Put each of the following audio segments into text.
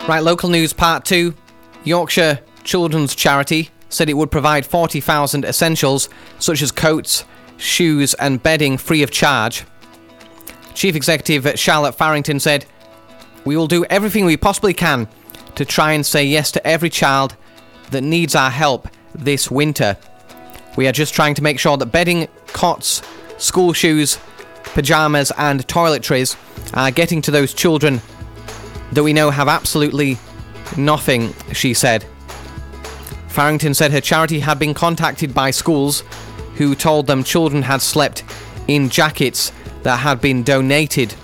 Right, local news part 2. Yorkshire Children's Charity said it would provide 40,000 essentials such as coats, shoes and bedding free of charge. Chief Executive Charlotte Farrington said, "We will do everything we possibly can to try and say yes to every child that needs our help this winter. We are just trying to make sure that bedding, cots, school shoes, pyjamas and toiletries are getting to those children that we know have absolutely nothing," she said. Farrington said her charity had been contacted by schools who told them children had slept in jackets that had been donated.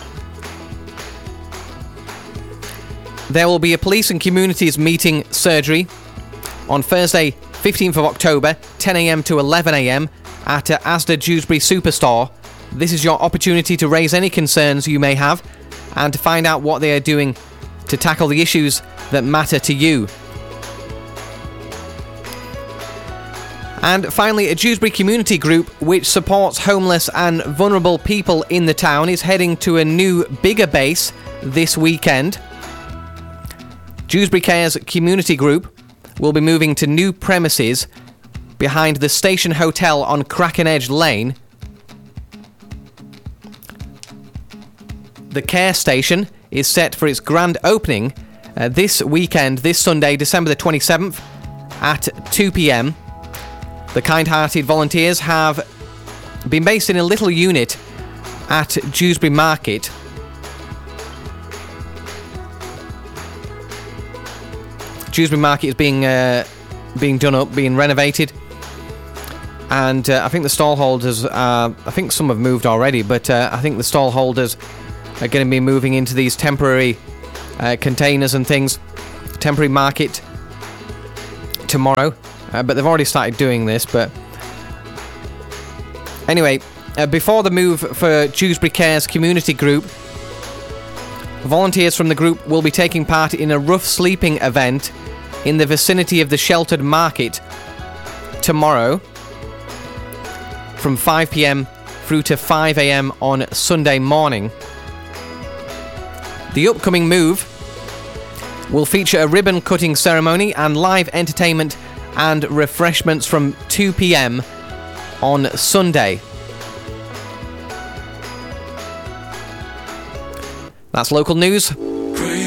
There will be a police and communities meeting surgery on Thursday, 15th of October, 10 a.m. to 11 a.m. at Asda Dewsbury Superstore. This is your opportunity to raise any concerns you may have and to find out what they are doing to tackle the issues that matter to you. And finally, a Dewsbury community group which supports homeless and vulnerable people in the town is heading to a new, bigger base this weekend. Dewsbury Cares Community Group will be moving to new premises behind the Station Hotel on Crackenedge Lane. The Care Station is set for its grand opening this weekend, this Sunday, December the 27th at 2 p.m. The kind-hearted volunteers have been based in a little unit at Dewsbury Market. Dewsbury Market is being done up, being renovated. And I think the stall holders, I think some have moved already, but I think the stall holders are going to be moving into these temporary containers and things. Temporary market tomorrow, but they've already started doing this. But anyway, before the move for Dewsbury Cares Community Group, volunteers from the group will be taking part in a rough sleeping event in the vicinity of the Sheltered Market tomorrow from 5 p.m. through to 5 a.m. on Sunday morning. The upcoming move will feature a ribbon-cutting ceremony and live entertainment and refreshments from 2 p.m. on Sunday. That's local news.